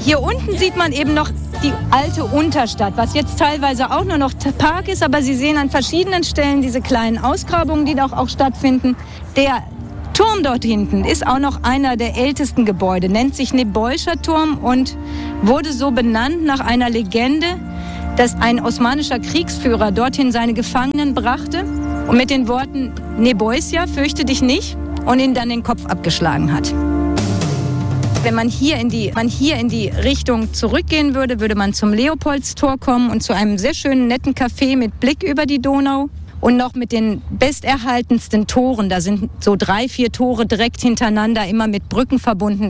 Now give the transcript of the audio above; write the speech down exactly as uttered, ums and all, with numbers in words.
Hier unten sieht man eben noch die alte Unterstadt, was jetzt teilweise auch nur noch Park ist, aber Sie sehen an verschiedenen Stellen diese kleinen Ausgrabungen, die da auch stattfinden. Der Turm dort hinten ist auch noch einer der ältesten Gebäude, nennt sich Nebolscher Turm und wurde so benannt nach einer Legende, dass ein osmanischer Kriegsführer dorthin seine Gefangenen brachte und mit den Worten Neboisya, fürchte dich nicht, und ihnen dann den Kopf abgeschlagen hat. Wenn man hier in die, man hier in die Richtung zurückgehen würde, würde man zum Leopoldstor kommen und zu einem sehr schönen, netten Café mit Blick über die Donau. Und noch mit den besterhaltensten Toren, da sind so drei, vier Tore direkt hintereinander, immer mit Brücken verbunden.